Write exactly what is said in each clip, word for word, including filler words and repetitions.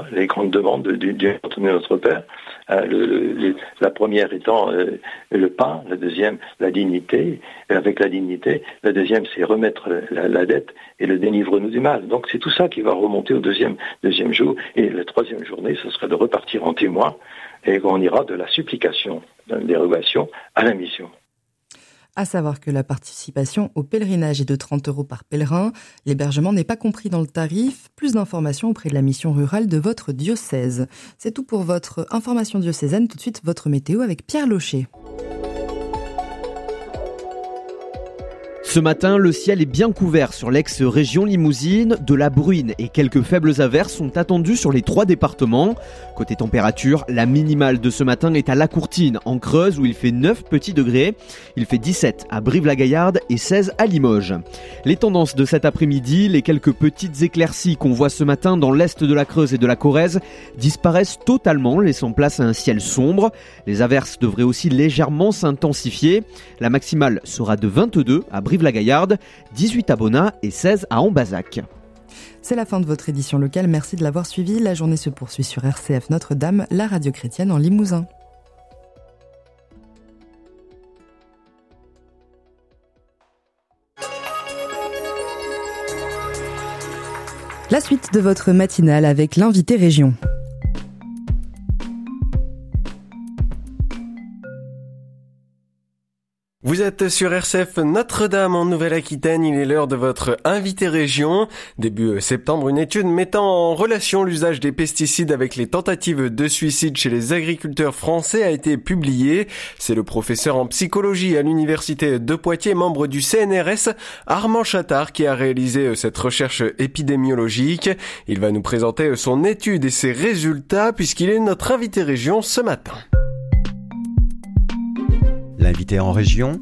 trois, les grandes demandes du Dieu de notre Père. Euh, le, le, la première étant euh, le pain, la deuxième la dignité, et avec la dignité, la deuxième c'est remettre la, la dette et le délivre-nous du mal. Donc c'est tout ça qui va remonter au deuxième, deuxième jour, et la troisième journée, ce serait de repartir en témoin, et on ira de la supplication, de la dérogation à la mission. À savoir que la participation au pèlerinage est de trente euros par pèlerin. L'hébergement n'est pas compris dans le tarif. Plus d'informations auprès de la mission rurale de votre diocèse. C'est tout pour votre information diocésaine. Tout de suite, votre météo avec Pierre Locher. Ce matin, le ciel est bien couvert sur l'ex-région Limousine. De la bruine et quelques faibles averses sont attendues sur les trois départements. Côté température, la minimale de ce matin est à La Courtine, en Creuse, où il fait neuf petits degrés. Il fait dix-sept à Brive-la-Gaillarde et seize à Limoges. Les tendances de cet après-midi, les quelques petites éclaircies qu'on voit ce matin dans l'est de la Creuse et de la Corrèze disparaissent totalement, laissant place à un ciel sombre. Les averses devraient aussi légèrement s'intensifier. La maximale sera de vingt-deux à Brive-la-Gaillarde, dix-huit à Bonnat et seize à Ambazac. C'est la fin de votre édition locale. Merci de l'avoir suivi. La journée se poursuit sur R C F Notre-Dame, la radio chrétienne en Limousin. La suite de votre matinale avec l'invité région. Vous êtes sur R C F Notre-Dame en Nouvelle-Aquitaine, il est l'heure de votre invité région. Début septembre, une étude mettant en relation l'usage des pesticides avec les tentatives de suicide chez les agriculteurs français a été publiée. C'est le professeur en psychologie à l'université de Poitiers, membre du C N R S, Armand Chattard, qui a réalisé cette recherche épidémiologique. Il va nous présenter son étude et ses résultats puisqu'il est notre invité région ce matin. L'invité en région,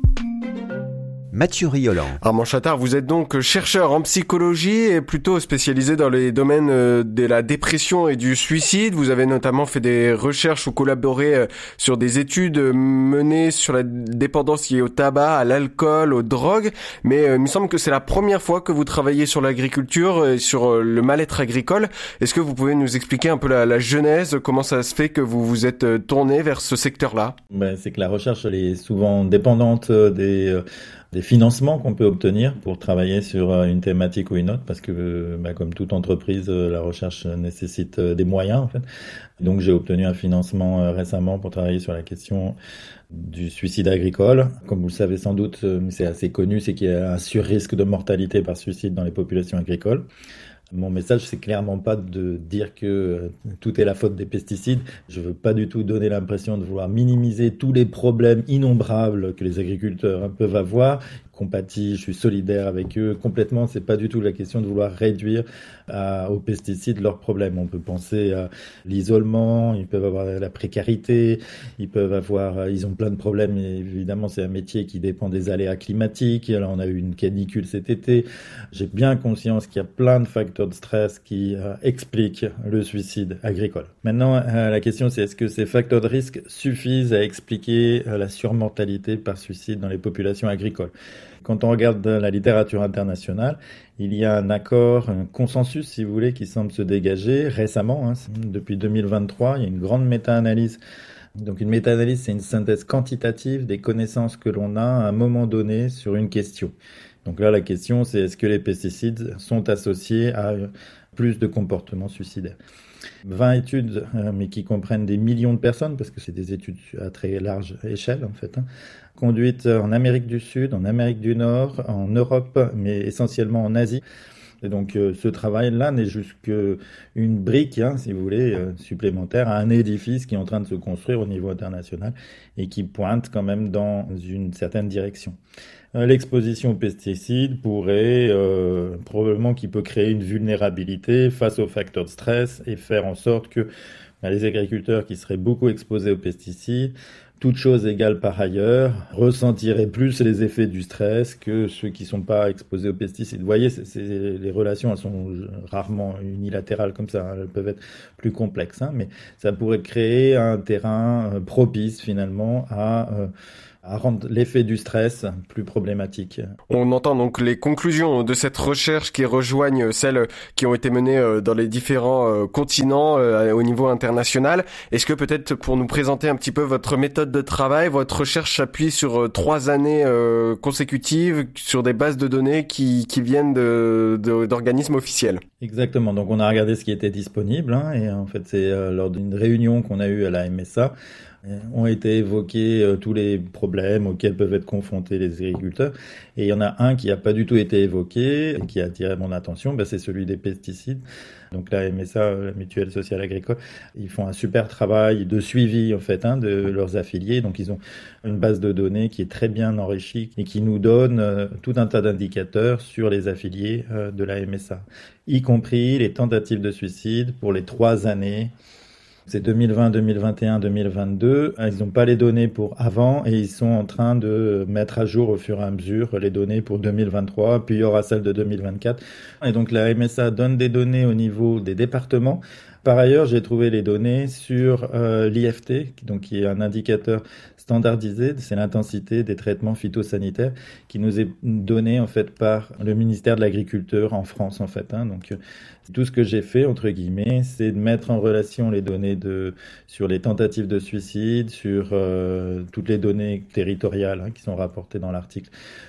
Mathieu Rioland. Armand Chattard, vous êtes donc chercheur en psychologie et plutôt spécialisé dans les domaines de la dépression et du suicide. Vous avez notamment fait des recherches ou collaboré sur des études menées sur la dépendance liée au tabac, à l'alcool, aux drogues. Mais il me semble que c'est la première fois que vous travaillez sur l'agriculture et sur le mal-être agricole. Est-ce que vous pouvez nous expliquer un peu la, la genèse, comment ça se fait que vous vous êtes tourné vers ce secteur-là ? Ben, c'est que la recherche elle est souvent dépendante des... Euh, des financements qu'on peut obtenir pour travailler sur une thématique ou une autre, parce que bah, comme toute entreprise, la recherche nécessite des moyens en fait. Donc j'ai obtenu un financement récemment pour travailler sur la question du suicide agricole. Comme vous le savez sans doute, c'est assez connu, c'est qu'il y a un surrisque de mortalité par suicide dans les populations agricoles. Mon message, c'est clairement pas de dire que tout est la faute des pesticides. Je veux pas du tout donner l'impression de vouloir minimiser tous les problèmes innombrables que les agriculteurs peuvent avoir. Compatis, je suis solidaire avec eux complètement. C'est pas du tout la question de vouloir réduire à, aux pesticides leurs problèmes. On peut penser à l'isolement, ils peuvent avoir la précarité, ils peuvent avoir, ils ont plein de problèmes. Et évidemment, c'est un métier qui dépend des aléas climatiques. Alors, on a eu une canicule cet été. J'ai bien conscience qu'il y a plein de facteurs de stress qui euh, expliquent le suicide agricole. Maintenant, euh, la question, c'est est-ce que ces facteurs de risque suffisent à expliquer euh, la surmortalité par suicide dans les populations agricoles ? Quand on regarde la littérature internationale, il y a un accord, un consensus, si vous voulez, qui semble se dégager récemment. Hein, depuis deux mille vingt-trois, il y a une grande méta-analyse. Donc une méta-analyse, c'est une synthèse quantitative des connaissances que l'on a à un moment donné sur une question. Donc là, la question, c'est est-ce que les pesticides sont associés à plus de comportements suicidaires ? vingt études, euh, mais qui comprennent des millions de personnes, parce que c'est des études à très large échelle, en fait, hein, conduites en Amérique du Sud, en Amérique du Nord, en Europe, mais essentiellement en Asie. Et donc, euh, ce travail-là n'est juste qu'une brique, hein, si vous voulez, euh, supplémentaire à un édifice qui est en train de se construire au niveau international et qui pointe quand même dans une certaine direction. Euh, l'exposition aux pesticides pourrait, euh, probablement qui peut créer une vulnérabilité face aux facteurs de stress et faire en sorte que bah, les agriculteurs qui seraient beaucoup exposés aux pesticides, toutes choses égales par ailleurs, ressentiraient plus les effets du stress que ceux qui ne sont pas exposés aux pesticides. Vous voyez, c'est, c'est, les relations elles sont rarement unilatérales comme ça, hein, elles peuvent être plus complexes, hein, mais ça pourrait créer un terrain euh, propice finalement à euh, à rendre l'effet du stress plus problématique. On entend donc les conclusions de cette recherche qui rejoignent celles qui ont été menées dans les différents continents au niveau international. Est-ce que peut-être pour nous présenter un petit peu votre méthode de travail, votre recherche s'appuie sur trois années consécutives sur des bases de données qui, qui viennent de, de, d'organismes officiels? Exactement. Donc on a regardé ce qui était disponible hein, et en fait c'est euh, lors d'une réunion qu'on a eue à la M S A ont été évoqués euh, tous les problèmes auxquels peuvent être confrontés les agriculteurs. Et il y en a un qui n'a pas du tout été évoqué et qui a attiré mon attention, ben, c'est celui des pesticides. Donc la M S A, la Mutuelle Sociale Agricole, ils font un super travail de suivi en fait hein, de leurs affiliés. Donc ils ont une base de données qui est très bien enrichie et qui nous donne euh, tout un tas d'indicateurs sur les affiliés euh, de la M S A, y compris les tentatives de suicide pour les trois années. C'est deux mille vingt, deux mille vingt et un, deux mille vingt-deux. Ils n'ont pas les données pour avant et ils sont en train de mettre à jour au fur et à mesure les données pour deux mille vingt-trois, puis il y aura celles de deux mille vingt-quatre. Et donc la M S A donne des données au niveau des départements. Par ailleurs, j'ai trouvé les données sur euh, l'I F T, donc qui est un indicateur standardisé, c'est l'intensité des traitements phytosanitaires qui nous est donné en fait par le ministère de l'Agriculture en France en fait. Hein. Donc tout ce que j'ai fait entre guillemets, c'est de mettre en relation les données de sur les tentatives de suicide, sur euh, toutes les données territoriales hein, qui sont rapportées dans l'article,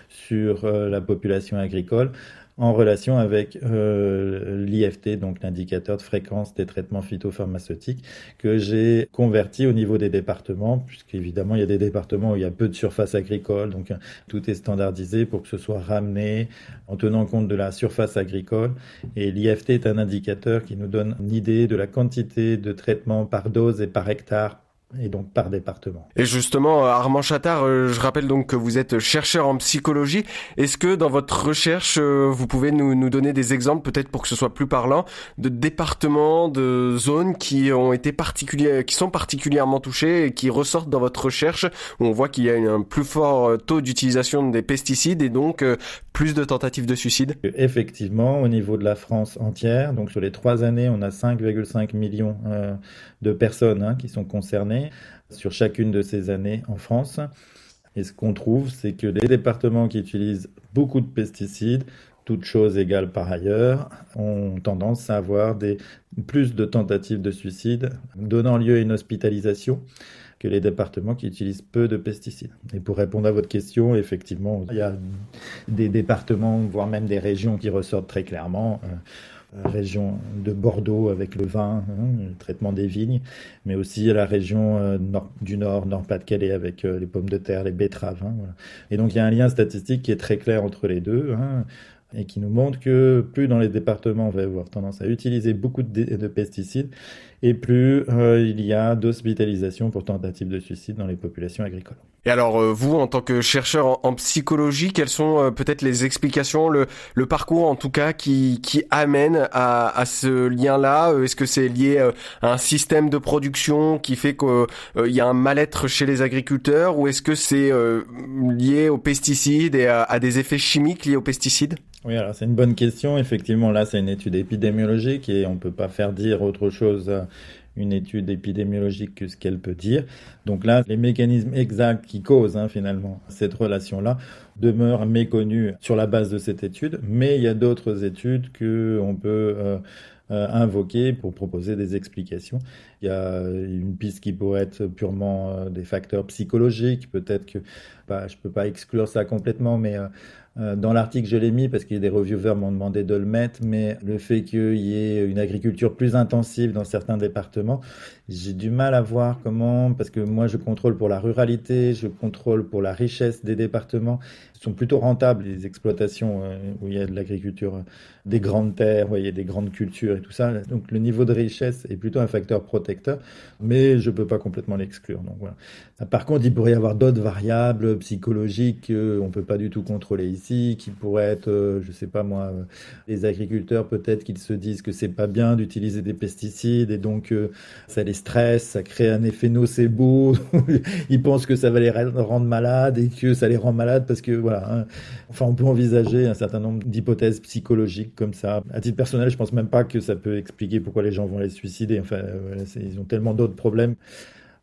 sur euh, la population agricole, en relation avec euh, l'I F T, donc l'indicateur de fréquence des traitements phytopharmaceutiques, que j'ai converti au niveau des départements, puisqu'évidemment il y a des départements où il y a peu de surface agricole, donc tout est standardisé pour que ce soit ramené en tenant compte de la surface agricole. Et l'I F T est un indicateur qui nous donne une idée de la quantité de traitements par dose et par hectare, et donc par département. Et justement, Armand Chattard, je rappelle donc que vous êtes chercheur en psychologie. Est-ce que dans votre recherche, vous pouvez nous, nous donner des exemples, peut-être pour que ce soit plus parlant, de départements, de zones qui ont été particuliers, qui sont particulièrement touchés et qui ressortent dans votre recherche, où on voit qu'il y a un plus fort taux d'utilisation des pesticides et donc plus de tentatives de suicide? Effectivement, au niveau de la France entière, donc sur les trois années, on a cinq virgule cinq millions euh, de personnes hein, qui sont concernées sur chacune de ces années en France. Et ce qu'on trouve, c'est que les départements qui utilisent beaucoup de pesticides, toutes choses égales par ailleurs, ont tendance à avoir des, plus de tentatives de suicide, donnant lieu à une hospitalisation, que les départements qui utilisent peu de pesticides. Et pour répondre à votre question, effectivement, il y a des départements, voire même des régions qui ressortent très clairement. Euh, région de Bordeaux avec le vin, hein, le traitement des vignes, mais aussi la région euh, nord, du Nord, Nord-Pas-de-Calais avec euh, les pommes de terre, les betteraves. Hein, voilà. Et donc il y a un lien statistique qui est très clair entre les deux hein, et qui nous montre que plus dans les départements on va avoir tendance à utiliser beaucoup de, de pesticides et plus euh, il y a d'hospitalisation pour tentative de suicide dans les populations agricoles. Et alors, euh, vous, en tant que chercheur en, en psychologie, quelles sont euh, peut-être les explications, le, le parcours en tout cas, qui, qui amène à, à ce lien-là? Est-ce que c'est lié euh, à un système de production qui fait qu'il euh, y a un mal-être chez les agriculteurs, ou est-ce que c'est euh, lié aux pesticides et à, à des effets chimiques liés aux pesticides? Oui, alors c'est une bonne question. Effectivement, là, c'est une étude épidémiologique et on peut pas faire dire autre chose à une étude épidémiologique que ce qu'elle peut dire. Donc là, les mécanismes exacts qui causent hein, finalement cette relation-là demeurent méconnus sur la base de cette étude, mais il y a d'autres études que on peut euh, euh, invoquer pour proposer des explications. Il y a une piste qui pourrait être purement euh, des facteurs psychologiques. Peut-être que bah, je peux pas exclure ça complètement, mais euh, Euh, dans l'article, je l'ai mis parce que des reviewers m'ont demandé de le mettre, mais le fait qu'il y ait une agriculture plus intensive dans certains départements, j'ai du mal à voir comment, parce que moi je contrôle pour la ruralité, je contrôle pour la richesse des départements. Ils sont plutôt rentables, les exploitations euh, où il y a de l'agriculture, euh, des grandes terres, où il y a des grandes cultures et tout ça. Donc le niveau de richesse est plutôt un facteur protecteur, mais je peux pas complètement l'exclure. Donc voilà. Par contre, il pourrait y avoir d'autres variables psychologiques qu'on peut pas du tout contrôler ici, qui pourraient être, euh, je sais pas moi, euh, les agriculteurs peut-être qu'ils se disent que c'est pas bien d'utiliser des pesticides et donc euh, ça les stresse, ça crée un effet nocebo. Ils pensent que ça va les rendre malades et que ça les rend malades parce que voilà. Hein. Enfin, on peut envisager un certain nombre d'hypothèses psychologiques comme ça. À titre personnel, je pense même pas que ça peut expliquer pourquoi les gens vont les suicider. Enfin, euh, ils ont tellement d'autres problèmes.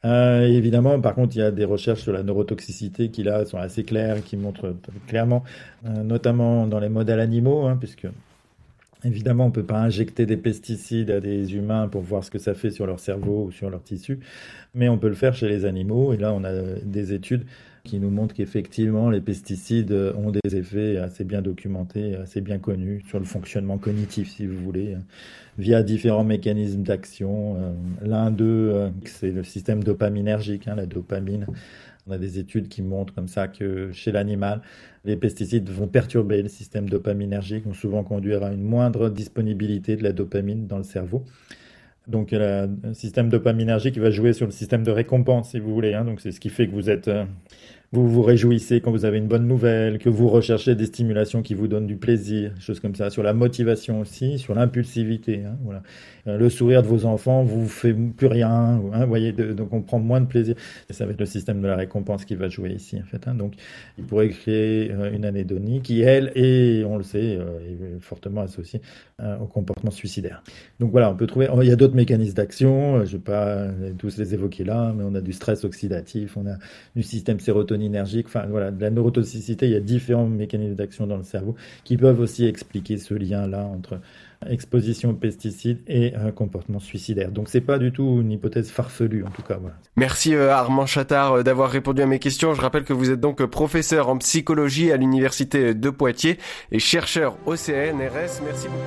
Euh, évidemment, par contre, il y a des recherches sur la neurotoxicité qui là sont assez claires, qui montrent clairement, euh, notamment dans les modèles animaux, hein, puisque évidemment, on ne peut pas injecter des pesticides à des humains pour voir ce que ça fait sur leur cerveau ou sur leur tissu, mais on peut le faire chez les animaux. Et là, on a des études qui nous montrent qu'effectivement, les pesticides ont des effets assez bien documentés, assez bien connus sur le fonctionnement cognitif, si vous voulez, via différents mécanismes d'action. L'un d'eux, c'est le système dopaminergique, hein, la dopamine. On a des études qui montrent comme ça que chez l'animal, les pesticides vont perturber le système dopaminergique, vont souvent conduire à une moindre disponibilité de la dopamine dans le cerveau. Donc, il y a un système dopaminergique qui va jouer sur le système de récompense, si vous voulez. Hein. Donc, c'est ce qui fait que vous êtes, euh, vous vous réjouissez quand vous avez une bonne nouvelle, que vous recherchez des stimulations qui vous donnent du plaisir, des choses comme ça. Sur la motivation aussi, sur l'impulsivité. Hein, voilà. Euh, le sourire de vos enfants vous fait plus rien. Hein, vous voyez, de, donc on prend moins de plaisir. Et ça va être le système de la récompense qui va jouer ici, en fait. Hein. Donc, il pourrait créer euh, une anédonie qui, elle, est, on le sait, euh, est fortement associée euh, au comportement suicidaire. Donc voilà, on peut trouver. Il y a d'autres mécanismes d'action. Je ne vais pas tous les évoquer là, mais on a du stress oxydatif, on a du système sérotoninergique. Enfin voilà, de la neurotoxicité. Il y a différents mécanismes d'action dans le cerveau qui peuvent aussi expliquer ce lien-là entre exposition aux pesticides et un comportement suicidaire. Donc c'est pas du tout une hypothèse farfelue en tout cas. Voilà. Merci euh, Armand Chattard euh, d'avoir répondu à mes questions. Je rappelle que vous êtes donc professeur en psychologie à l'université de Poitiers et chercheur au C N R S. Merci beaucoup.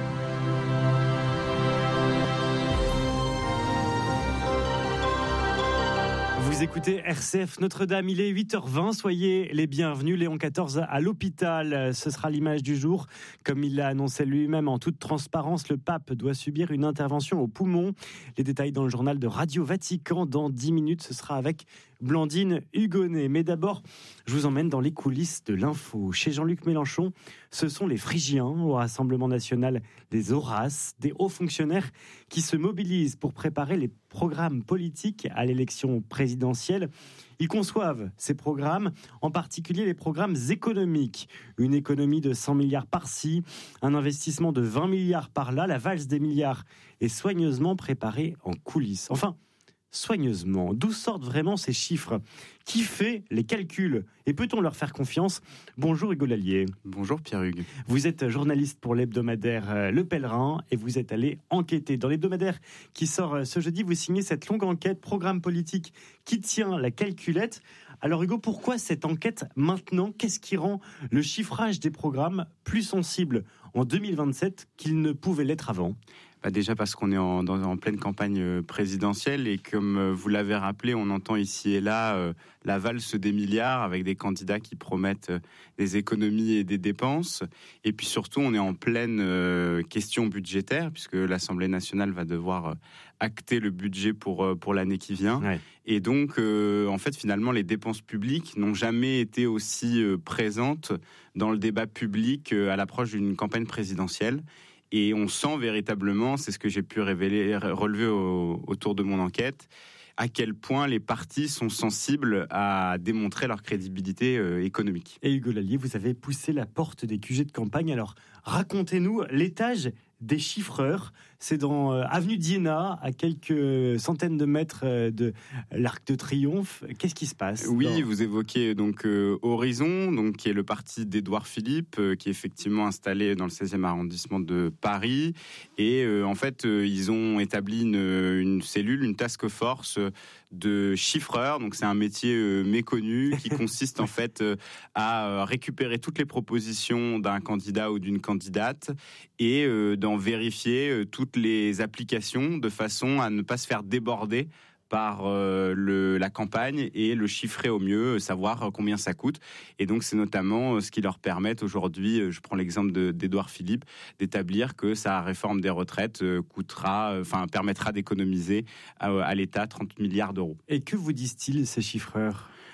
Vous écoutez R C F Notre-Dame, il est huit heures vingt, soyez les bienvenus. Léon quatorze à l'hôpital, ce sera l'image du jour. Comme il l'a annoncé lui-même en toute transparence, le pape doit subir une intervention au poumon. Les détails dans le journal de Radio Vatican dans dix minutes, ce sera avec Blandine Hugonnet. Mais d'abord, je vous emmène dans les coulisses de l'info. Chez Jean-Luc Mélenchon, ce sont les Phrygiens au Rassemblement national des Horaces, des hauts fonctionnaires qui se mobilisent pour préparer les programmes politiques à l'élection présidentielle. Ils conçoivent ces programmes, en particulier les programmes économiques. Une économie de cent milliards par-ci, un investissement de vingt milliards par-là. La valse des milliards est soigneusement préparée en coulisses. Enfin, soigneusement. D'où sortent vraiment ces chiffres ? Qui fait les calculs ? Et peut-on leur faire confiance ? Bonjour Hugo Lallier. Bonjour Pierre-Hugues. Vous êtes journaliste pour l'hebdomadaire Le Pèlerin et vous êtes allé enquêter. Dans l'hebdomadaire qui sort ce jeudi, vous signez cette longue enquête, programme politique qui tient la calculette. Alors Hugo, pourquoi cette enquête maintenant ? Qu'est-ce qui rend le chiffrage des programmes plus sensible en deux mille vingt-sept qu'il ne pouvait l'être avant ? Bah déjà parce qu'on est en, dans, en pleine campagne présidentielle et comme vous l'avez rappelé, on entend ici et là euh, la valse des milliards avec des candidats qui promettent euh, des économies et des dépenses. Et puis surtout, on est en pleine euh, question budgétaire puisque l'Assemblée nationale va devoir euh, acter le budget pour, euh, pour l'année qui vient. Ouais. Et donc, euh, en fait, finalement, les dépenses publiques n'ont jamais été aussi euh, présentes dans le débat public euh, à l'approche d'une campagne présidentielle. Et on sent véritablement, c'est ce que j'ai pu révéler, relever au, autour de mon enquête, à quel point les partis sont sensibles à démontrer leur crédibilité euh, économique. Et Hugo Lallier, vous avez poussé la porte des Q G de campagne. Alors, racontez-nous l'étage des chiffreurs. C'est dans euh, avenue d'Iéna, à quelques centaines de mètres euh, de l'Arc de Triomphe. Qu'est-ce qui se passe ? Oui, dans... vous évoquez donc euh, Horizon, donc qui est le parti d'Édouard Philippe, euh, qui est effectivement installé dans le seizième arrondissement de Paris. Et euh, en fait, euh, ils ont établi une, une cellule, une task force de chiffreurs. Donc c'est un métier euh, méconnu qui consiste en fait euh, à récupérer toutes les propositions d'un candidat ou d'une candidate et euh, d'en vérifier euh, toutes les applications de façon à ne pas se faire déborder par euh, le, la campagne et le chiffrer au mieux, savoir combien ça coûte. Et donc, c'est notamment ce qui leur permet aujourd'hui, je prends l'exemple de, d'Édouard Philippe, d'établir que sa réforme des retraites coûtera, enfin, permettra d'économiser à, à l'État trente milliards d'euros. Et que vous disent-ils, ces chiffreurs ?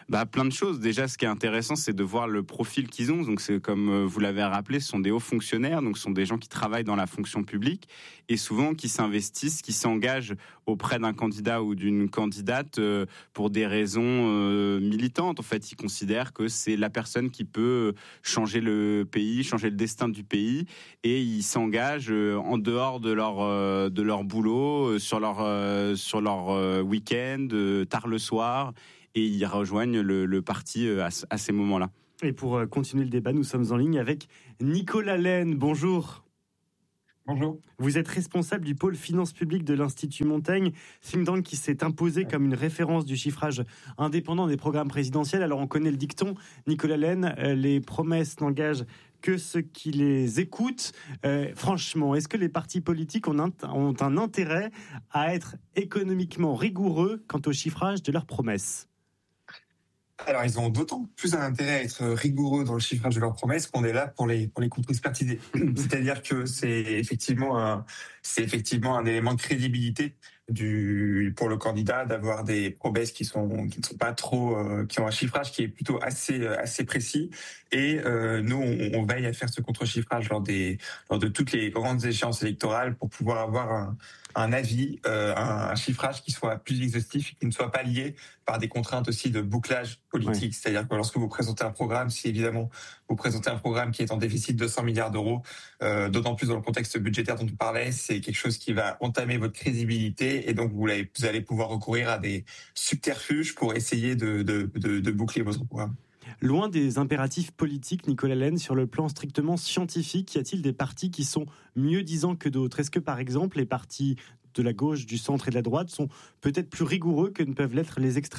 Bah, plein de choses. Déjà, ce qui est intéressant, c'est de voir le profil qu'ils ont. Donc, c'est comme vous l'avez rappelé, ce sont des hauts fonctionnaires, donc ce sont des gens qui travaillent dans la fonction publique et souvent qui s'investissent, qui s'engagent auprès d'un candidat ou d'une candidate euh, pour des raisons euh, militantes. En fait, ils considèrent que c'est la personne qui peut changer le pays, changer le destin du pays, et ils s'engagent euh, en dehors de leur euh, de leur boulot, euh, sur leur euh, sur leur euh, week-end, euh, tard le soir. Et ils rejoignent le, le parti à, à ces moments-là. Et pour continuer le débat, nous sommes en ligne avec Nicolas Laine. Bonjour. Bonjour. Vous êtes responsable du pôle finances publiques de l'Institut Montaigne, think tank qui s'est imposé comme une référence du chiffrage indépendant des programmes présidentiels. Alors on connaît le dicton, Nicolas Laine, les promesses n'engagent que ceux qui les écoutent. Euh, franchement, est-ce que les partis politiques ont un, ont un intérêt à être économiquement rigoureux quant au chiffrage de leurs promesses ? Alors, ils ont d'autant plus un intérêt à être rigoureux dans le chiffrage de leurs promesses qu'on est là pour les pour les contre-expertiser. C'est-à-dire que c'est effectivement un c'est effectivement un élément de crédibilité du pour le candidat d'avoir des promesses qui sont qui ne sont pas trop euh, qui ont un chiffrage qui est plutôt assez assez précis. Et euh, nous, on, on veille à faire ce contre-chiffrage lors des lors de toutes les grandes échéances électorales pour pouvoir avoir un un avis, euh, un, un chiffrage qui soit plus exhaustif, qui ne soit pas lié par des contraintes aussi de bouclage politique. Oui. C'est-à-dire que lorsque vous présentez un programme, si évidemment vous présentez un programme qui est en déficit de cent milliards d'euros, euh, d'autant plus dans le contexte budgétaire dont on parlait, c'est quelque chose qui va entamer votre crédibilité et donc vous allez, vous allez pouvoir recourir à des subterfuges pour essayer de, de, de, de boucler votre programme. Loin des impératifs politiques, Nicolas Laine, sur le plan strictement scientifique, y a-t-il des partis qui sont mieux disants que d'autres ? Est-ce que, par exemple, les partis de la gauche, du centre et de la droite sont peut-être plus rigoureux que ne peuvent l'être les extrêmes ?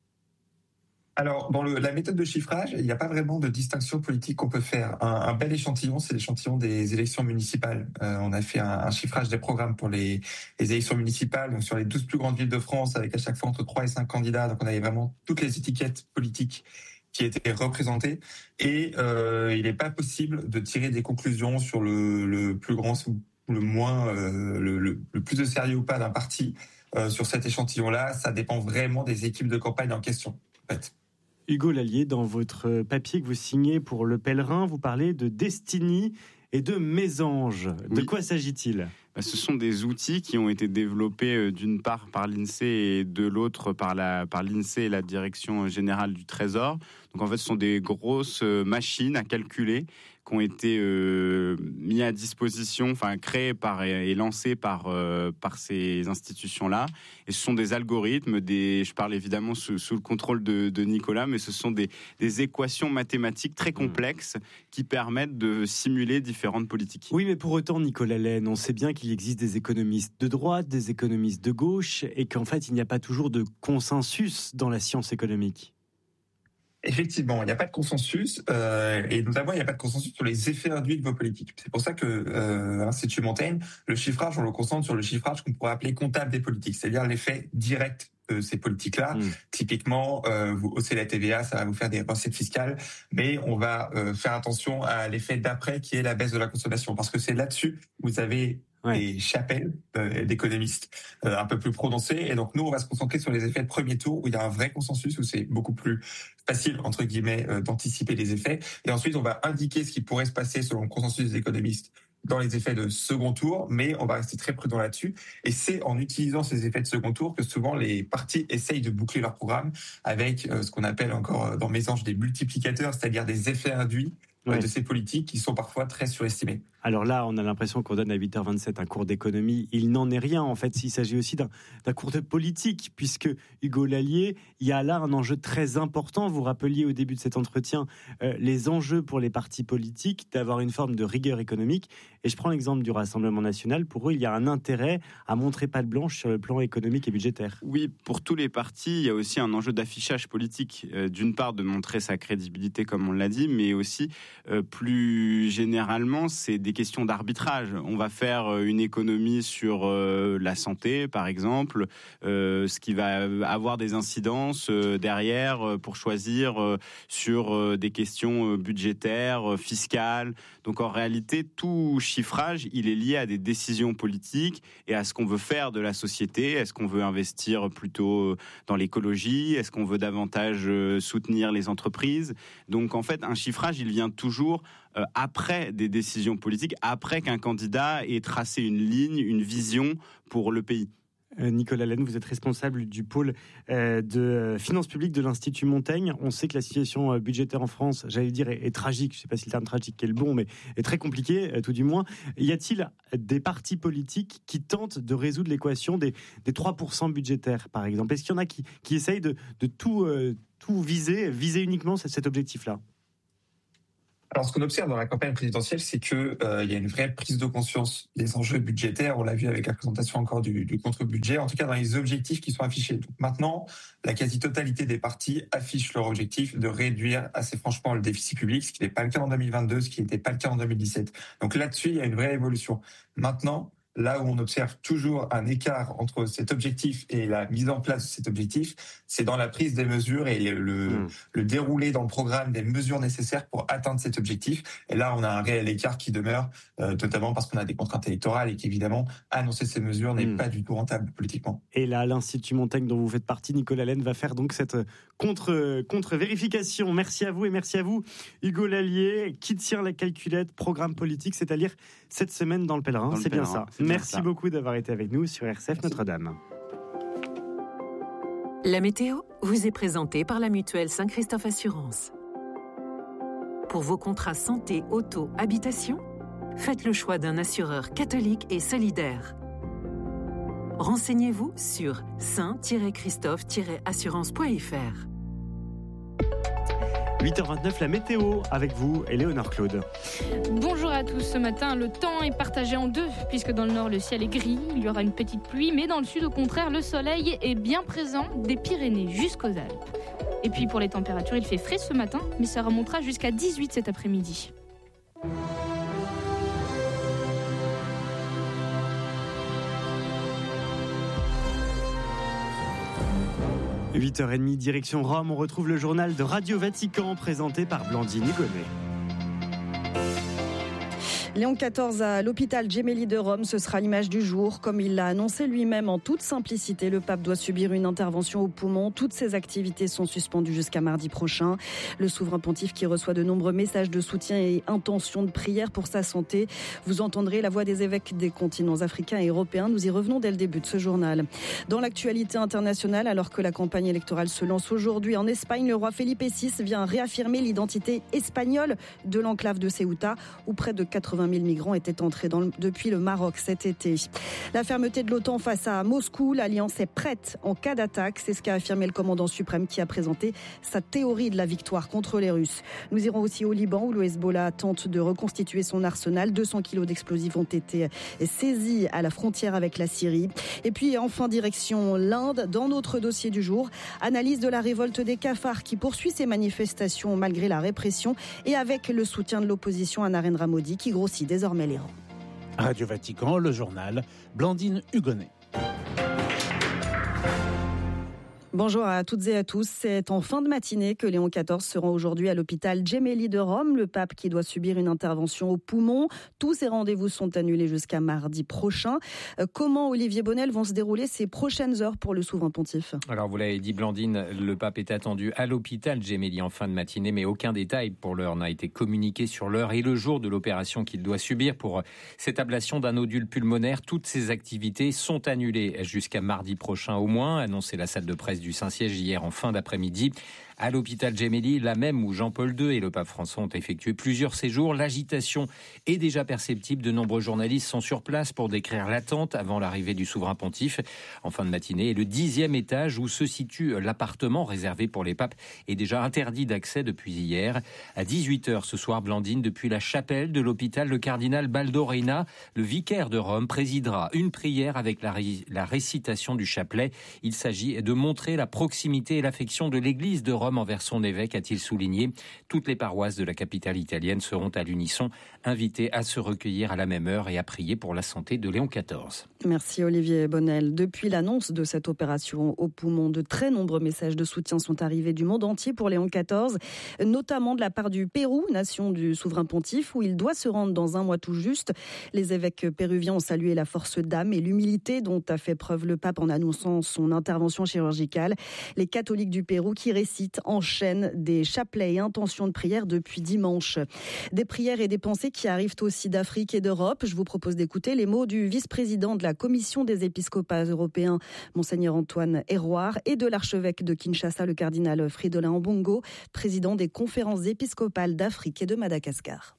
Alors, dans le, la méthode de chiffrage, il n'y a pas vraiment de distinction politique qu'on peut faire. Un, un bel échantillon, c'est l'échantillon des élections municipales. Euh, on a fait un, un chiffrage des programmes pour les, les élections municipales, donc sur les douze plus grandes villes de France, avec à chaque fois entre trois et cinq candidats. Donc, on avait vraiment toutes les étiquettes politiques qui étaient représentées. Et euh, il n'est pas possible de tirer des conclusions sur le, le plus grand ou le moins, euh, le, le, le plus de sérieux ou pas d'un parti euh, sur cet échantillon-là. Ça dépend vraiment des équipes de campagne en question, en fait. Hugo Lallier, dans votre papier que vous signez pour Le Pèlerin, vous parlez de Destiny et de Mésange. De oui. quoi s'agit-il ? Bah, ce sont des outils qui ont été développés euh, d'une part par l'INSEE et de l'autre par, la, par l'INSEE et la Direction Générale du Trésor. Donc en fait, ce sont des grosses machines à calculer qui ont été euh, mis à disposition, enfin créées par et lancées par euh, par ces institutions-là. Et ce sont des algorithmes, des, je parle évidemment sous, sous le contrôle de, de Nicolas, mais ce sont des, des équations mathématiques très complexes qui permettent de simuler différentes politiques. Oui, mais pour autant, Nicolas Laine, on sait bien qu'il existe des économistes de droite, des économistes de gauche, et qu'en fait, il n'y a pas toujours de consensus dans la science économique. Effectivement, il n'y a pas de consensus, euh, et notamment il n'y a pas de consensus sur les effets induits de vos politiques. C'est pour ça que euh, l'Institut Montaigne, le chiffrage, on le concentre sur le chiffrage qu'on pourrait appeler comptable des politiques, c'est-à-dire l'effet direct de ces politiques-là. Mmh. Typiquement, euh, vous haussez la T V A, ça va vous faire des recettes fiscales, mais on va euh, faire attention à l'effet d'après qui est la baisse de la consommation, parce que c'est là-dessus que vous avez Ouais. des chapelles euh, d'économistes euh, un peu plus prononcées. Et donc, nous, on va se concentrer sur les effets de premier tour où il y a un vrai consensus, où c'est beaucoup plus facile, entre guillemets, euh, d'anticiper les effets. Et ensuite, on va indiquer ce qui pourrait se passer selon le consensus des économistes dans les effets de second tour, mais on va rester très prudent là-dessus. Et c'est en utilisant ces effets de second tour que souvent les partis essayent de boucler leur programme avec euh, ce qu'on appelle encore dans Mésange des multiplicateurs, c'est-à-dire des effets induits ouais. de ces politiques qui sont parfois très surestimés. Alors là, on a l'impression qu'on donne à huit heures vingt-sept un cours d'économie. Il n'en est rien, en fait. Il s'agit aussi d'un, d'un cours de politique, puisque, Hugo Lallier, il y a là un enjeu très important. Vous rappeliez au début de cet entretien euh, les enjeux pour les partis politiques d'avoir une forme de rigueur économique. Et je prends l'exemple du Rassemblement national. Pour eux, il y a un intérêt à montrer patte blanche sur le plan économique et budgétaire. Oui, pour tous les partis, il y a aussi un enjeu d'affichage politique. Euh, d'une part, de montrer sa crédibilité, comme on l'a dit, mais aussi, euh, plus généralement, c'est des questions d'arbitrage. On va faire une économie sur euh, la santé, par exemple, euh, ce qui va avoir des incidences euh, derrière euh, pour choisir euh, sur euh, des questions euh, budgétaires, euh, fiscales. Donc en réalité, tout chiffrage, il est lié à des décisions politiques et à ce qu'on veut faire de la société. Est-ce qu'on veut investir plutôt dans l'écologie? Est-ce qu'on veut davantage euh, soutenir les entreprises? Donc en fait, un chiffrage, il vient toujours euh, après des décisions politiques, après qu'un candidat ait tracé une ligne, une vision pour le pays. Nicolas Laine, vous êtes responsable du pôle euh, de finances publiques de l'Institut Montaigne. On sait que la situation euh, budgétaire en France, j'allais dire, est, est tragique. Je ne sais pas si le terme tragique est le bon, mais est très compliqué, euh, tout du moins. Y a-t-il des partis politiques qui tentent de résoudre l'équation des, des trois pour cent budgétaires, par exemple? Est-ce qu'il y en a qui, qui essayent de, de tout, euh, tout viser, viser uniquement cet, cet objectif-là? Alors, ce qu'on observe dans la campagne présidentielle, c'est que euh, il y a une vraie prise de conscience des enjeux budgétaires. On l'a vu avec la présentation encore du, du contre-budget, en tout cas dans les objectifs qui sont affichés. Donc maintenant, la quasi-totalité des partis affichent leur objectif de réduire assez franchement le déficit public, ce qui n'est pas le cas en deux mille vingt-deux, ce qui n'était pas le cas en deux mille dix-sept. Donc là-dessus, il y a une vraie évolution. Maintenant, là où on observe toujours un écart entre cet objectif et la mise en place de cet objectif, c'est dans la prise des mesures et le, mmh. le déroulé dans le programme des mesures nécessaires pour atteindre cet objectif. Et là, on a un réel écart qui demeure, euh, notamment parce qu'on a des contraintes électorales et qu'évidemment, annoncer ces mesures n'est mmh. pas du tout rentable politiquement. Et là, l'Institut Montaigne dont vous faites partie, Nicolas Laine, va faire donc cette contre, contre-vérification. Merci à vous et merci à vous, Hugo Lallier, qui tire la calculette programme politique, c'est-à-dire cette semaine dans le Pèlerin. Dans c'est le bien Pèlerin, ça. Merci beaucoup d'avoir été avec nous sur R C F Notre-Dame. La météo vous est présentée par la mutuelle Saint-Christophe Assurance. Pour vos contrats santé, auto, habitation, faites le choix d'un assureur catholique et solidaire. Renseignez-vous sur saint christophe assurance point f r. huit heures vingt-neuf, la météo avec vous, Éléonore Claude. Bonjour à tous. Ce matin, le temps est partagé en deux, puisque dans le nord, le ciel est gris, il y aura une petite pluie, mais dans le sud, au contraire, le soleil est bien présent des Pyrénées jusqu'aux Alpes. Et puis pour les températures, il fait frais ce matin, mais ça remontera jusqu'à dix-huit cet après-midi. huit heures trente, direction Rome, on retrouve le journal de Radio Vatican présenté par Blandine Hugonnet. Léon quatorze à l'hôpital Gemelli de Rome, ce sera l'image du jour. Comme il l'a annoncé lui-même en toute simplicité, le pape doit subir une intervention au poumon. Toutes ses activités sont suspendues jusqu'à mardi prochain. Le souverain pontife qui reçoit de nombreux messages de soutien et intentions de prière pour sa santé. Vous entendrez la voix des évêques des continents africains et européens. Nous y revenons dès le début de ce journal. Dans l'actualité internationale, alors que la campagne électorale se lance aujourd'hui en Espagne, le roi Felipe six vient réaffirmer l'identité espagnole de l'enclave de Ceuta, où près de quatre-vingt mille migrants étaient entrés dans le, depuis le Maroc cet été. La fermeté de l'OTAN face à Moscou, l'alliance est prête en cas d'attaque. C'est ce qu'a affirmé le commandant suprême qui a présenté sa théorie de la victoire contre les Russes. Nous irons aussi au Liban où le Hezbollah tente de reconstituer son arsenal. deux cents kilos d'explosifs ont été saisis à la frontière avec la Syrie. Et puis enfin direction l'Inde. Dans notre dossier du jour, analyse de la révolte des cafards qui poursuit ses manifestations malgré la répression et avec le soutien de l'opposition à Narendra Modi qui grossit désormais les rangs. Radio Vatican, le journal, Blandine Hugonnet. Bonjour à toutes et à tous. C'est en fin de matinée que Léon quatorze se rend aujourd'hui à l'hôpital Gemelli de Rome, le pape qui doit subir une intervention au poumon. Tous ces rendez-vous sont annulés jusqu'à mardi prochain. Comment, Olivier Bonnel, vont se dérouler ces prochaines heures pour le souverain pontife? Alors, vous l'avez dit, Blandine, le pape est attendu à l'hôpital Gemelli en fin de matinée, mais aucun détail pour l'heure n'a été communiqué sur l'heure et le jour de l'opération qu'il doit subir pour cette ablation d'un nodule pulmonaire. Toutes ces activités sont annulées jusqu'à mardi prochain au moins, annoncé la salle de presse du Saint-Siège hier en fin d'après-midi. À l'hôpital Gemelli, là même où Jean-Paul deux et le pape François ont effectué plusieurs séjours, l'agitation est déjà perceptible. De nombreux journalistes sont sur place pour décrire l'attente avant l'arrivée du souverain pontife en fin de matinée. Et le dixième étage où se situe l'appartement réservé pour les papes est déjà interdit d'accès depuis hier. À dix-huit heures ce soir, Blandine, depuis la chapelle de l'hôpital, le cardinal Baldo Reina, le vicaire de Rome, présidera une prière avec la, ré- la récitation du chapelet. Il s'agit de montrer la proximité et l'affection de l'Église de Rome Rome envers son évêque, a-t-il souligné. Toutes les paroisses de la capitale italienne seront à l'unisson invitées à se recueillir à la même heure et à prier pour la santé de Léon quatorze. Merci Olivier Bonnel. Depuis l'annonce de cette opération au poumon, de très nombreux messages de soutien sont arrivés du monde entier pour Léon quatorze, notamment de la part du Pérou, nation du souverain pontife, où il doit se rendre dans un mois tout juste. Les évêques péruviens ont salué la force d'âme et l'humilité dont a fait preuve le pape en annonçant son intervention chirurgicale. Les catholiques du Pérou qui récitent en chaîne des chapelets et intentions de prière depuis dimanche. Des prières et des pensées qui arrivent aussi d'Afrique et d'Europe. Je vous propose d'écouter les mots du vice-président de la Commission des épiscopats européens, Monseigneur Antoine Héroard, et de l'archevêque de Kinshasa, le cardinal Fridolin Ambongo, président des conférences épiscopales d'Afrique et de Madagascar.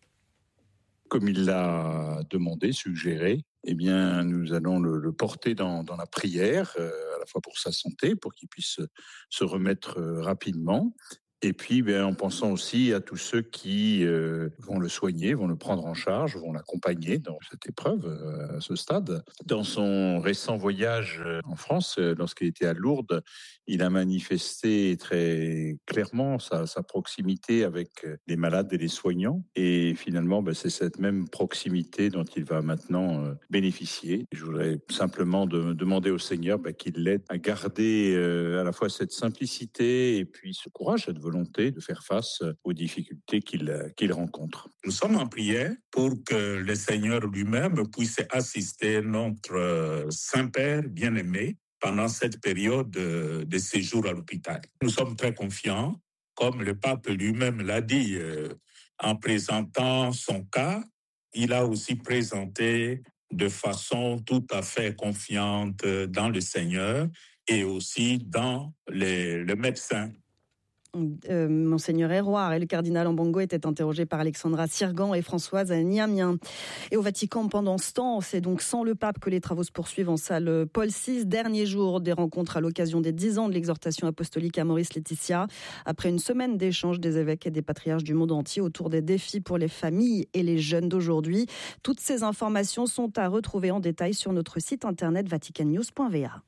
Comme il l'a demandé, suggéré, eh bien, nous allons le, le porter dans, dans la prière, euh, à la fois pour sa santé, pour qu'il puisse se remettre euh, rapidement. Et puis, bien, en pensant aussi à tous ceux qui euh, vont le soigner, vont le prendre en charge, vont l'accompagner dans cette épreuve euh, à ce stade. Dans son récent voyage en France, euh, lorsqu'il était à Lourdes, il a manifesté très clairement sa, sa proximité avec les malades et les soignants. Et finalement, ben, c'est cette même proximité dont il va maintenant euh, bénéficier. Je voudrais simplement de, demander au Seigneur ben, qu'il l'aide à garder euh, à la fois cette simplicité et puis ce courage, cette volonté de faire face aux difficultés qu'il, qu'il rencontre. Nous sommes en prière pour que le Seigneur lui-même puisse assister notre Saint-Père bien-aimé pendant cette période de séjour à l'hôpital. Nous sommes très confiants, comme le pape lui-même l'a dit euh, en présentant son cas. Il a aussi présenté de façon tout à fait confiante dans le Seigneur et aussi dans les, le médecin. Euh, Monseigneur Héroard et le cardinal Ambongo étaient interrogés par Alexandra Sirgan et Françoise Niamien. Et au Vatican, pendant ce temps, c'est donc sans le pape que les travaux se poursuivent en salle Paul six. Dernier jour des rencontres à l'occasion des dix ans de l'exhortation apostolique à Maurice Laetitia. Après une semaine d'échanges des évêques et des patriarches du monde entier autour des défis pour les familles et les jeunes d'aujourd'hui. Toutes ces informations sont à retrouver en détail sur notre site internet vatican news point v a.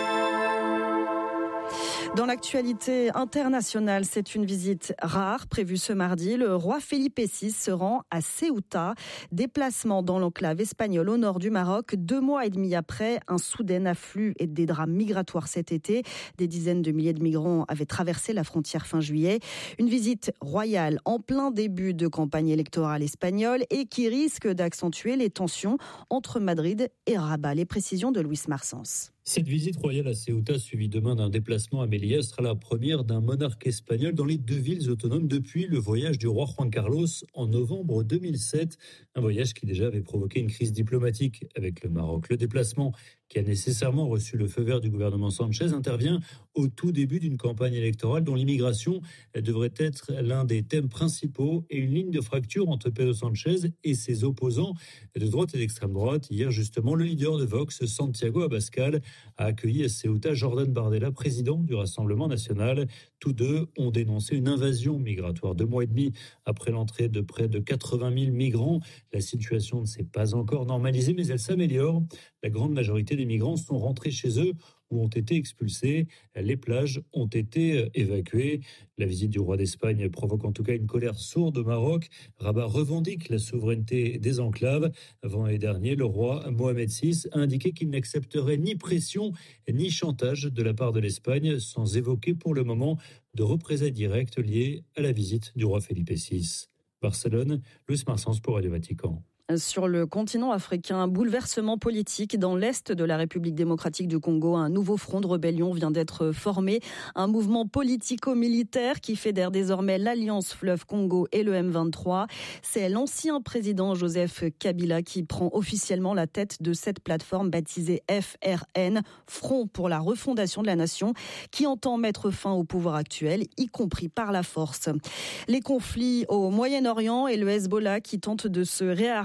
Dans l'actualité internationale, c'est une visite rare prévue ce mardi. Le roi Felipe six se rend à Ceuta. Déplacement dans l'enclave espagnole au nord du Maroc. Deux mois et demi après, un soudain afflux et des drames migratoires cet été. Des dizaines de milliers de migrants avaient traversé la frontière fin juillet. Une visite royale en plein début de campagne électorale espagnole et qui risque d'accentuer les tensions entre Madrid et Rabat. Les précisions de Luis Marsens. Cette visite royale à Ceuta, suivie demain d'un déplacement à Melilla, sera la première d'un monarque espagnol dans les deux villes autonomes depuis le voyage du roi Juan Carlos en novembre deux mille sept. Un voyage qui déjà avait provoqué une crise diplomatique avec le Maroc. Le déplacement, qui a nécessairement reçu le feu vert du gouvernement Sanchez, intervient au tout début d'une campagne électorale dont l'immigration devrait être l'un des thèmes principaux et une ligne de fracture entre Pedro Sanchez et ses opposants de droite et d'extrême droite. Hier, justement, le leader de Vox, Santiago Abascal, a accueilli à Ceuta Jordan Bardella, président du Rassemblement national. Tous deux ont dénoncé une invasion migratoire. Deux mois et demi après l'entrée de près de quatre-vingt mille migrants, la situation ne s'est pas encore normalisée, mais elle s'améliore. La grande majorité des migrants sont rentrés chez eux ou ont été expulsés. Les plages ont été évacuées. La visite du roi d'Espagne provoque en tout cas une colère sourde au Maroc. Rabat revendique la souveraineté des enclaves. Vendredi dernier, le roi Mohamed six a indiqué qu'il n'accepterait ni pression ni chantage de la part de l'Espagne, sans évoquer pour le moment de représailles directes liées à la visite du roi Felipe six. Barcelone, Luis Marsens pour Radio Vatican. Sur le continent africain, un bouleversement politique dans l'est de la République démocratique du Congo. Un nouveau front de rébellion vient d'être formé. Un mouvement politico-militaire qui fédère désormais l'Alliance Fleuve Congo et le M vingt-trois. C'est l'ancien président Joseph Kabila qui prend officiellement la tête de cette plateforme baptisée F R N, Front pour la refondation de la nation, qui entend mettre fin au pouvoir actuel, y compris par la force. Les conflits au Moyen-Orient et le Hezbollah qui tente de se réarmer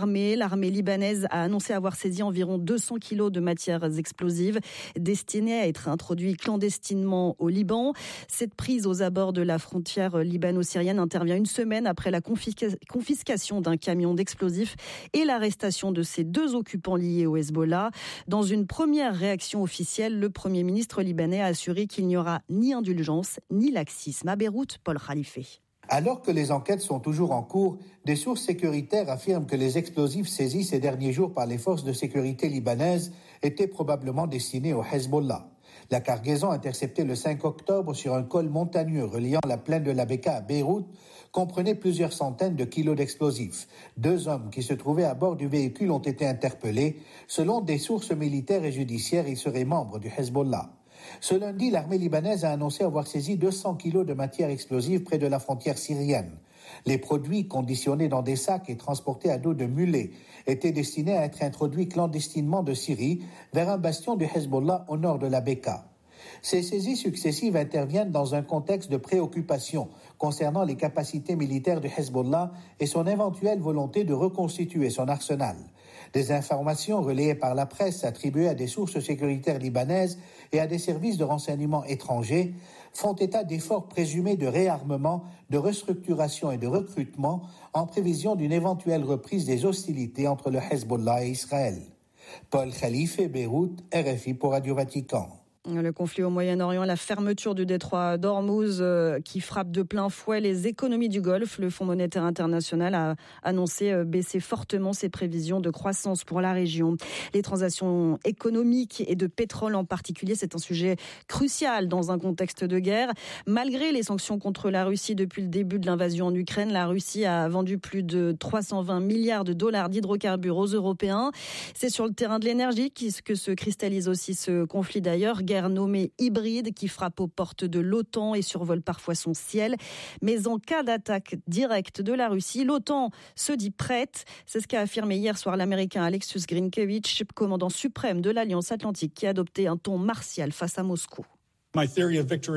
l'armée. L'armée libanaise a annoncé avoir saisi environ deux cents kilos de matières explosives destinées à être introduites clandestinement au Liban. Cette prise aux abords de la frontière libano-syrienne intervient une semaine après la confisca- confiscation d'un camion d'explosifs et l'arrestation de ces deux occupants liés au Hezbollah. Dans une première réaction officielle, le Premier ministre libanais a assuré qu'il n'y aura ni indulgence ni laxisme. À Beyrouth, Paul Khalife. Alors que les enquêtes sont toujours en cours, des sources sécuritaires affirment que les explosifs saisis ces derniers jours par les forces de sécurité libanaises étaient probablement destinés au Hezbollah. La cargaison interceptée le cinq octobre sur un col montagneux reliant la plaine de la Beka à Beyrouth comprenait plusieurs centaines de kilos d'explosifs. Deux hommes qui se trouvaient à bord du véhicule ont été interpellés. Selon des sources militaires et judiciaires, ils seraient membres du Hezbollah. Ce lundi, l'armée libanaise a annoncé avoir saisi deux cents kilos de matières explosives près de la frontière syrienne. Les produits, conditionnés dans des sacs et transportés à dos de mulets, étaient destinés à être introduits clandestinement de Syrie vers un bastion du Hezbollah au nord de la Beka. Ces saisies successives interviennent dans un contexte de préoccupation concernant les capacités militaires du Hezbollah et son éventuelle volonté de reconstituer son arsenal. Des informations relayées par la presse attribuées à des sources sécuritaires libanaises et à des services de renseignement étrangers font état d'efforts présumés de réarmement, de restructuration et de recrutement en prévision d'une éventuelle reprise des hostilités entre le Hezbollah et Israël. Paul Khalife, Beyrouth, R F I pour Radio Vatican. Le conflit au Moyen-Orient, la fermeture du détroit d'Ormuz euh, qui frappe de plein fouet les économies du Golfe. Le Fonds monétaire international a annoncé euh, baisser fortement ses prévisions de croissance pour la région. Les transactions économiques et de pétrole en particulier, c'est un sujet crucial dans un contexte de guerre. Malgré les sanctions contre la Russie depuis le début de l'invasion en Ukraine, la Russie a vendu plus de trois cent vingt milliards de dollars d'hydrocarbures aux Européens. C'est sur le terrain de l'énergie que se cristallise aussi ce conflit d'ailleurs. Guerre nommée hybride qui frappe aux portes de l'OTAN et survole parfois son ciel. Mais en cas d'attaque directe de la Russie, l'OTAN se dit prête. C'est ce qu'a affirmé hier soir l'Américain Alexis Grinkevich, commandant suprême de l'Alliance Atlantique, qui a adopté un ton martial face à Moscou. Ma théorie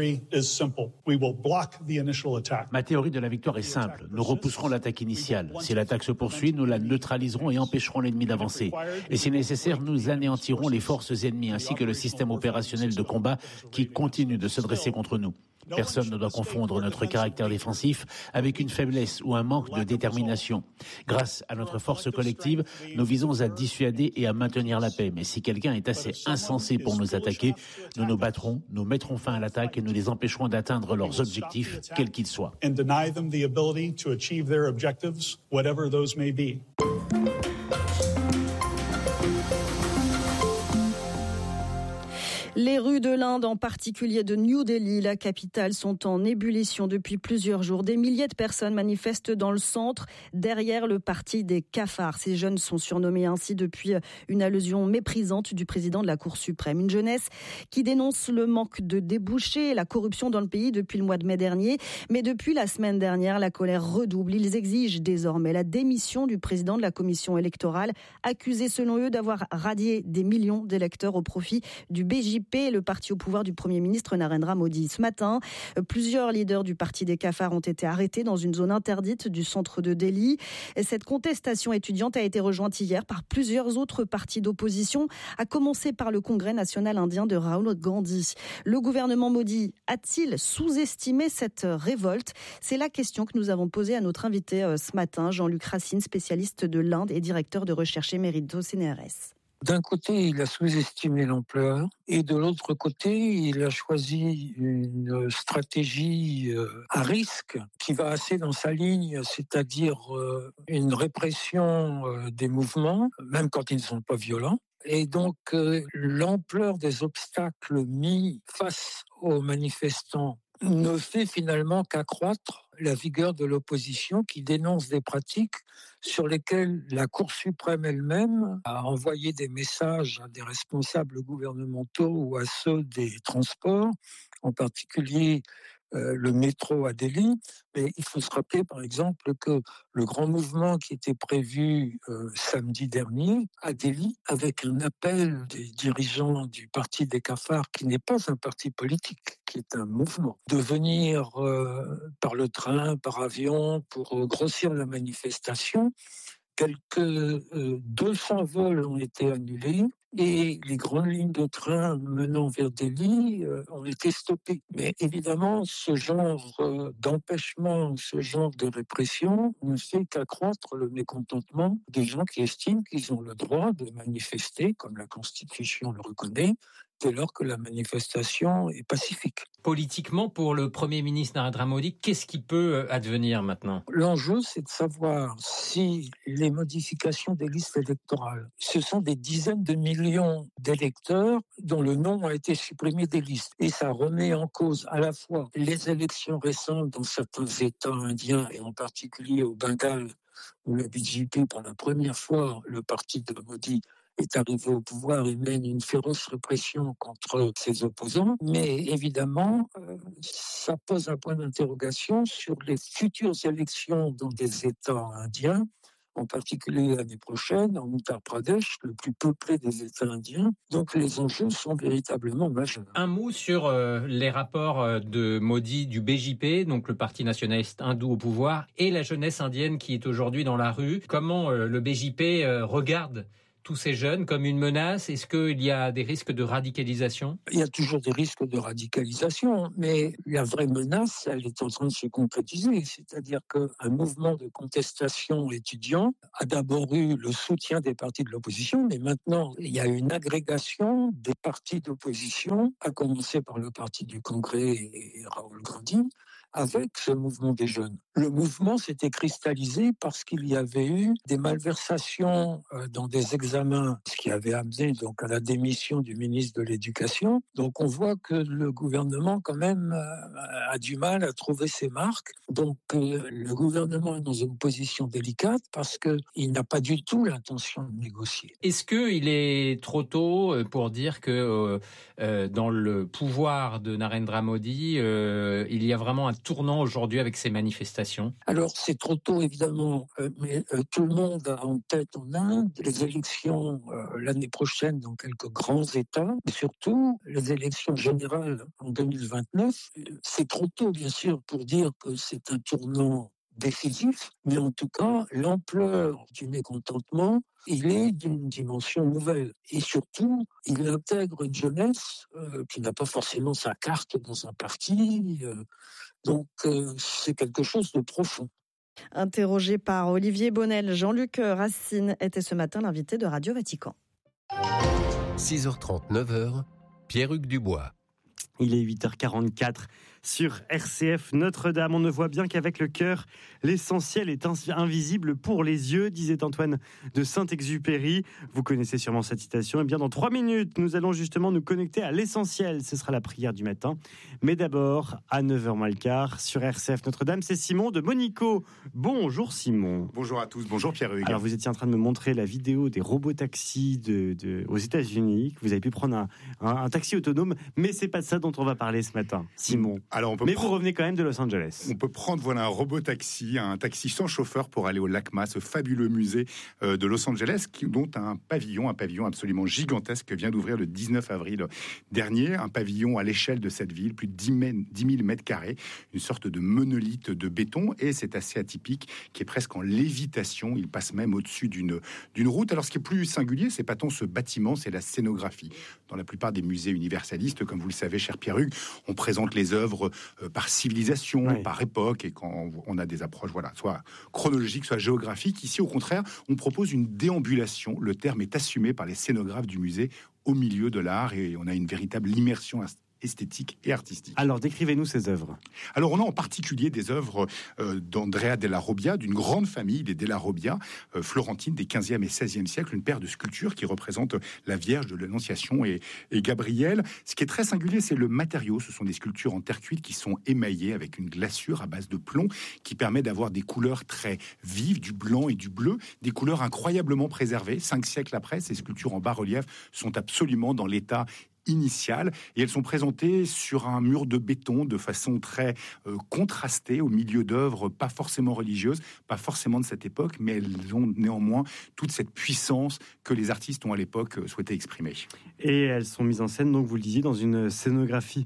de la victoire est simple. Nous repousserons l'attaque initiale. Si l'attaque se poursuit, nous la neutraliserons et empêcherons l'ennemi d'avancer. Et si nécessaire, nous anéantirons les forces ennemies ainsi que le système opérationnel de combat qui continue de se dresser contre nous. Personne ne doit confondre notre caractère défensif avec une faiblesse ou un manque de détermination. Grâce à notre force collective, nous visons à dissuader et à maintenir la paix. Mais si quelqu'un est assez insensé pour nous attaquer, nous nous battrons, nous mettrons fin à l'attaque et nous les empêcherons d'atteindre leurs objectifs, quels qu'ils soient. Les rues de l'Inde, en particulier de New Delhi, la capitale, sont en ébullition depuis plusieurs jours. Des milliers de personnes manifestent dans le centre, derrière le parti des cafards. Ces jeunes sont surnommés ainsi depuis une allusion méprisante du président de la Cour suprême. Une jeunesse qui dénonce le manque de débouchés et la corruption dans le pays depuis le mois de mai dernier. Mais depuis la semaine dernière, la colère redouble. Ils exigent désormais la démission du président de la commission électorale, accusé selon eux d'avoir radié des millions d'électeurs au profit du B J P, le parti au pouvoir du Premier ministre Narendra Modi. Ce matin, plusieurs leaders du parti des cafards ont été arrêtés dans une zone interdite du centre de Delhi. Cette contestation étudiante a été rejointe hier par plusieurs autres partis d'opposition, à commencer par le Congrès national indien de Rahul Gandhi. Le gouvernement Modi a-t-il sous-estimé cette révolte ? C'est la question que nous avons posée à notre invité ce matin, Jean-Luc Racine, spécialiste de l'Inde et directeur de recherche émérite au C N R S. D'un côté, il a sous-estimé l'ampleur et de l'autre côté, il a choisi une stratégie à risque qui va assez dans sa ligne, c'est-à-dire une répression des mouvements, même quand ils ne sont pas violents. Et donc, l'ampleur des obstacles mis face aux manifestants ne fait finalement qu'accroître la vigueur de l'opposition qui dénonce des pratiques sur lesquelles la Cour suprême elle-même a envoyé des messages à des responsables gouvernementaux ou à ceux des transports, en particulier euh, le métro à Delhi. Mais il faut se rappeler par exemple que le grand mouvement qui était prévu euh, samedi dernier à Delhi, avec un appel des dirigeants du parti des cafards, qui n'est pas un parti politique, qui est un mouvement, de venir euh, par le train, par avion, pour euh, grossir la manifestation, Quelques euh, deux cents vols ont été annulés et les grandes lignes de train menant vers Delhi euh, ont été stoppées. Mais évidemment, ce genre euh, d'empêchement, ce genre de répression ne fait qu'accroître le mécontentement des gens qui estiment qu'ils ont le droit de manifester, comme la Constitution le reconnaît, dès lors que la manifestation est pacifique. Politiquement, pour le Premier ministre Narendra Modi, qu'est-ce qui peut advenir maintenant ? L'enjeu, c'est de savoir si les modifications des listes électorales, ce sont des dizaines de millions d'électeurs dont le nom a été supprimé des listes. Et ça remet en cause à la fois les élections récentes dans certains États indiens, et en particulier au Bengale, où le B J P, pour la première fois, le parti de Modi, est arrivé au pouvoir et mène une féroce répression contre ses opposants. Mais évidemment, euh, ça pose un point d'interrogation sur les futures élections dans des États indiens, en particulier l'année prochaine, en Uttar Pradesh, le plus peuplé des États indiens. Donc les enjeux sont véritablement majeurs. Un mot sur euh, les rapports de Modi du B J P, donc le parti nationaliste hindou au pouvoir, et la jeunesse indienne qui est aujourd'hui dans la rue. Comment euh, le B J P euh, regarde tous ces jeunes comme une menace? Est-ce qu'il y a des risques de radicalisation? Il y a toujours des risques de radicalisation, mais la vraie menace, elle est en train de se concrétiser. C'est-à-dire qu'un mouvement de contestation étudiant a d'abord eu le soutien des partis de l'opposition, mais maintenant, il y a une agrégation des partis d'opposition, à commencer par le parti du Congrès et Rahul Gandhi, avec ce mouvement des jeunes. Le mouvement s'était cristallisé parce qu'il y avait eu des malversations dans des examens, ce qui avait amené donc à la démission du ministre de l'Éducation. Donc on voit que le gouvernement quand même a du mal à trouver ses marques. Donc le gouvernement est dans une position délicate parce qu'il n'a pas du tout l'intention de négocier. Est-ce qu'il est trop tôt pour dire que euh, dans le pouvoir de Narendra Modi, euh, il y a vraiment un tournant aujourd'hui avec ces manifestations? Alors, c'est trop tôt, évidemment, euh, mais euh, tout le monde a en tête en Inde les élections euh, l'année prochaine dans quelques grands États, et surtout les élections générales en deux mille vingt-neuf. C'est trop tôt, bien sûr, pour dire que c'est un tournant décisif, mais en tout cas, l'ampleur du mécontentement, il est d'une dimension nouvelle. Et surtout, il intègre une jeunesse euh, qui n'a pas forcément sa carte dans un parti. Euh, donc, euh, c'est quelque chose de profond. Interrogé par Olivier Bonnel, Jean-Luc Racine était ce matin l'invité de Radio Vatican. six heures trente, neuf heures, Pierre-Hugues Dubois. Il est huit heures quarante-quatre sur R C F Notre-Dame. On ne voit bien qu'avec le cœur, l'essentiel est invisible pour les yeux, disait Antoine de Saint-Exupéry. Vous connaissez sûrement cette citation. Et bien, dans trois minutes, nous allons justement nous connecter à l'essentiel. Ce sera la prière du matin. Mais d'abord, à neuf heures moins le quart, sur R C F Notre-Dame, c'est Simon de Monico. Bonjour Simon. Bonjour à tous, bonjour Pierre-Hugues. Alors, vous étiez en train de me montrer la vidéo des robots taxis de, de, aux États-Unis. Vous avez pu prendre un, un, un taxi autonome, mais c'est pas de ça dont on va parler ce matin, Simon. Alors on peut mais prendre, vous revenez quand même de Los Angeles. On peut prendre voilà un robot taxi, un taxi sans chauffeur pour aller au LACMA, ce fabuleux musée euh, de Los Angeles, qui, dont un pavillon, un pavillon absolument gigantesque vient d'ouvrir le dix-neuf avril dernier. Un pavillon à l'échelle de cette ville, plus de dix mille mètres carrés, une sorte de monolithe de béton, et c'est assez atypique, qui est presque en lévitation. Il passe même au-dessus d'une d'une route. Alors ce qui est plus singulier, c'est pas tant ce bâtiment, c'est la scénographie. Dans la plupart des musées universalistes, comme vous le savez, cher Pierre-Hugues, on présente les œuvres euh, par civilisation, oui. par époque, et quand on a des approches, voilà, soit chronologiques, soit géographiques. Ici, au contraire, on propose une déambulation. Le terme est assumé par les scénographes du musée au milieu de l'art, et on a une véritable immersion esthétique et artistique. Alors, décrivez-nous ces œuvres. Alors, on a en particulier des œuvres euh, d'Andrea della Robbia, d'une grande famille des della Robbia, euh, florentine des quinzième et seizième siècles, une paire de sculptures qui représentent la Vierge de l'Annonciation et, et Gabriel. Ce qui est très singulier, c'est le matériau. Ce sont des sculptures en terre cuite qui sont émaillées avec une glaçure à base de plomb qui permet d'avoir des couleurs très vives, du blanc et du bleu, des couleurs incroyablement préservées. Cinq siècles après, ces sculptures en bas-relief sont absolument dans l'état initiales, et elles sont présentées sur un mur de béton de façon très euh, contrastée au milieu d'œuvres pas forcément religieuses, pas forcément de cette époque, mais elles ont néanmoins toute cette puissance que les artistes ont à l'époque souhaité exprimer. Et elles sont mises en scène, donc vous le disiez, dans une scénographie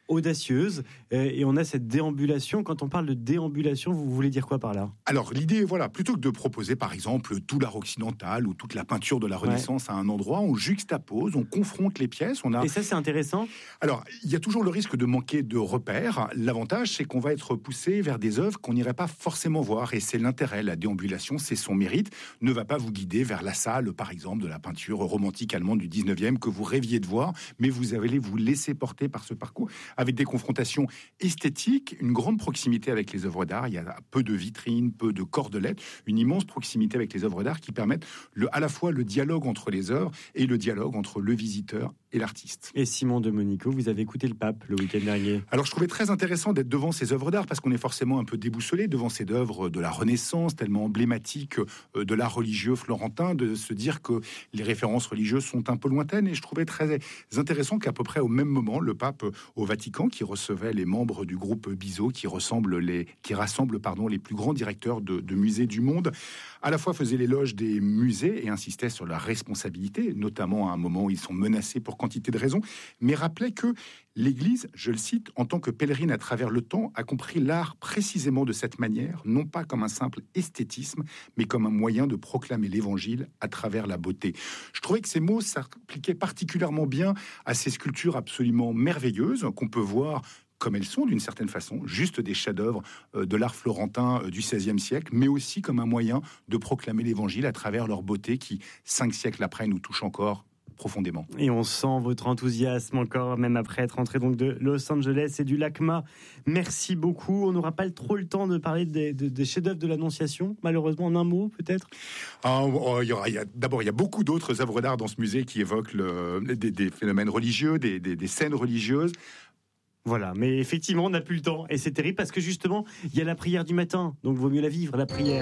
audacieuse. Et on a cette déambulation. Quand on parle de déambulation, vous voulez dire quoi par là ? Alors, l'idée, voilà, plutôt que de proposer, par exemple, tout l'art occidental ou toute la peinture de la Renaissance ouais. à un endroit, on juxtapose, on confronte les pièces. On a... Et ça, c'est intéressant ? Alors, il y a toujours le risque de manquer de repères. L'avantage, c'est qu'on va être poussé vers des œuvres qu'on n'irait pas forcément voir. Et c'est l'intérêt. La déambulation, c'est son mérite. Ne va pas vous guider vers la salle, par exemple, de la peinture romantique allemande du dix-neuvième que vous rêviez de voir, mais vous allez vous laisser porter par ce parcours, avec des confrontations esthétiques, une grande proximité avec les œuvres d'art. Il y a peu de vitrines, peu de cordelettes, une immense proximité avec les œuvres d'art qui permettent le, à la fois le dialogue entre les œuvres et le dialogue entre le visiteur et l'artiste. Et Simon de Monico, vous avez écouté le pape le week-end dernier. Alors je trouvais très intéressant d'être devant ces œuvres d'art parce qu'on est forcément un peu déboussolé devant ces œuvres de la Renaissance, tellement emblématiques de l'art religieux florentin, de se dire que les références religieuses sont un peu lointaines. Et je trouvais très intéressant qu'à peu près au même moment, le pape au Vatican, qui recevait les membres du groupe Bizot, qui, ressemble les, qui rassemble pardon, les plus grands directeurs de, de musées du monde, à la fois faisait l'éloge des musées et insistait sur leur responsabilité, notamment à un moment où ils sont menacés pour quantité de raisons, mais rappelait que l'Église, je le cite, en tant que pèlerine à travers le temps, a compris l'art précisément de cette manière, non pas comme un simple esthétisme, mais comme un moyen de proclamer l'Évangile à travers la beauté. Je trouvais que ces mots s'appliquaient particulièrement bien à ces sculptures absolument merveilleuses qu'on peut voir comme elles sont d'une certaine façon, juste des chefs-d'œuvre de l'art florentin du seizième siècle, mais aussi comme un moyen de proclamer l'Évangile à travers leur beauté qui, cinq siècles après, nous touche encore profondément. Et on sent votre enthousiasme encore, même après être rentré donc de Los Angeles et du LACMA. Merci beaucoup. On n'aura pas trop le temps de parler des, des, des chefs-d'œuvre de l'Annonciation, malheureusement, en un mot peut-être. Ah, oh, il y aura, il y a, d'abord, il y a beaucoup d'autres œuvres d'art dans ce musée qui évoquent le, des, des phénomènes religieux, des, des, des scènes religieuses. Voilà, mais effectivement, on n'a plus le temps. Et c'est terrible parce que justement, il y a la prière du matin. Donc, il vaut mieux la vivre, la prière.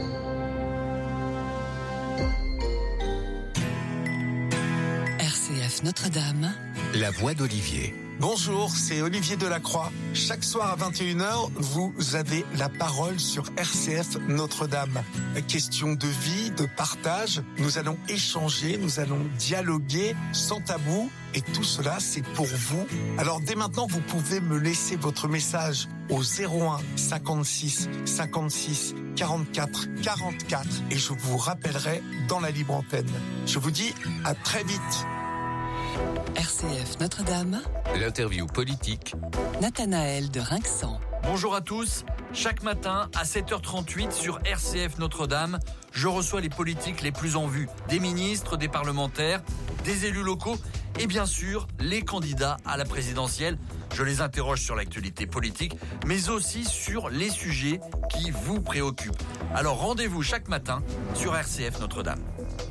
R C F Notre-Dame. La voix d'Olivier. Bonjour, c'est Olivier Delacroix. Chaque soir à vingt et une heures, vous avez la parole sur R C F Notre-Dame. Question de vie, de partage. Nous allons échanger, nous allons dialoguer sans tabou. Et tout cela, c'est pour vous. Alors dès maintenant, vous pouvez me laisser votre message au zéro un cinquante-six cinquante-six quarante-quatre quarante-quatre et je vous rappellerai dans la libre antenne. Je vous dis à très vite. R C F Notre-Dame. L'interview politique. Nathanaël de Rinxan. Bonjour à tous. Chaque matin à sept heures trente-huit sur R C F Notre-Dame, je reçois les politiques les plus en vue. Des ministres, des parlementaires, des élus locaux et bien sûr les candidats à la présidentielle. Je les interroge sur l'actualité politique, mais aussi sur les sujets qui vous préoccupent. Alors rendez-vous chaque matin sur R C F Notre-Dame.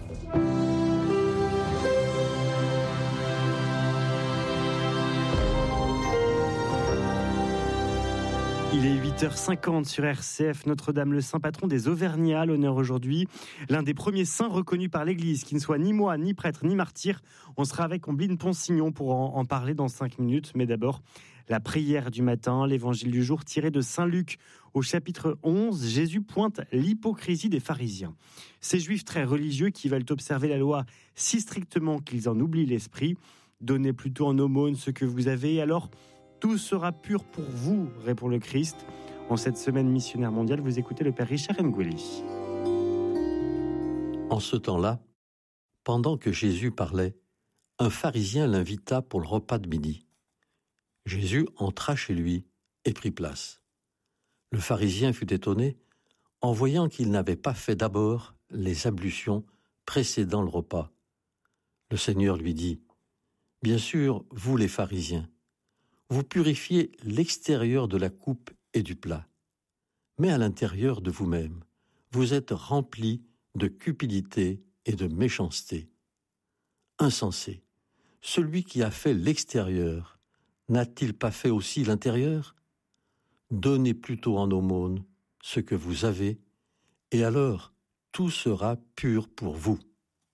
Il est huit heures cinquante sur R C F Notre-Dame, le saint patron des Auvergnats, l'honneur aujourd'hui. L'un des premiers saints reconnus par l'Église, qui ne soit ni moine, ni prêtre, ni martyr. On sera avec Ombline Ponsignon pour en, en parler dans cinq minutes. Mais d'abord, la prière du matin, l'évangile du jour tiré de Saint Luc. Au chapitre onze, Jésus pointe l'hypocrisie des pharisiens. Ces juifs très religieux qui veulent observer la loi si strictement qu'ils en oublient l'esprit. Donnez plutôt en aumône ce que vous avez, alors tout sera pur pour vous, répond le Christ. En cette semaine missionnaire mondiale, vous écoutez le Père Richard Ngweli. En ce temps-là, pendant que Jésus parlait, un pharisien l'invita pour le repas de midi. Jésus entra chez lui et prit place. Le pharisien fut étonné en voyant qu'il n'avait pas fait d'abord les ablutions précédant le repas. Le Seigneur lui dit : « Bien sûr, vous les pharisiens, vous purifiez l'extérieur de la coupe et du plat. Mais à l'intérieur de vous-même, vous êtes remplis de cupidité et de méchanceté. Insensé, celui qui a fait l'extérieur, n'a-t-il pas fait aussi l'intérieur ? Donnez plutôt en aumône ce que vous avez, et alors tout sera pur pour vous.